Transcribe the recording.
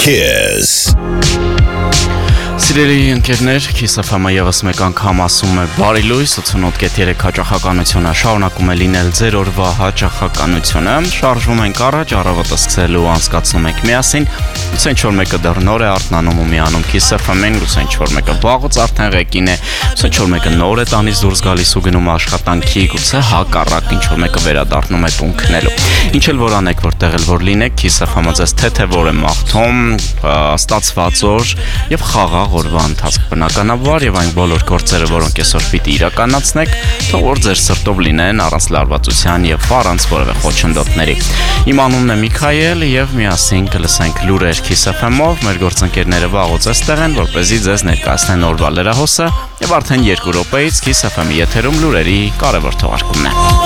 Kiss. Սիրելի ընկերներ, Kiss FM-ը ևս մեկ անգամ ասում է բարի լույս, 88.3 հաճախականությունը շարունակում է լինել ձեր օրվա հաճախականությունը, շարժվում ենք առաջ, առավոտը սկսելու անցկացնում ենք միասին, գուցե ինչ-որ մեկը դեռ նոր է արթնանում ու միանում Kiss FM-ին, գուցե ինչ-որ մեկը վաղուց արդեն ղեկին է, գուցե ինչ-որ մեկը նոր է տանից դուրս գալիս ու գնում աշխատանքի, գուցե հակառակ ինչ-որ մեկը վերադառնում է տուն քնելու։ Ինչ էլ որ անեք, որտեղ էլ որ լինեք, Kiss FM-ը ձեզ թեթևոր է մաղթում, ստացված օր եւ խաղաղ օրվա ընթացք բնականաբար եւ այն բոլոր գործերը, որոնք այսօր պիտի իրականացնեք, թող որ ձեր սրտով լինեն առանց լարվածության եւ առանց որևէ խոչընդոտների։ Իմ անունն է Միքայել եւ միասին կլսենք լուրեր Kiss FM-ով, մեր գործընկերները վաղուց էստեղ են, որպեսզի ձեզ ներկայացնեն օրվա լրահոսը եւ արդեն 2 րոպեից Kiss FM-ի եթերում լուրերի կարևոր թողարկումն է։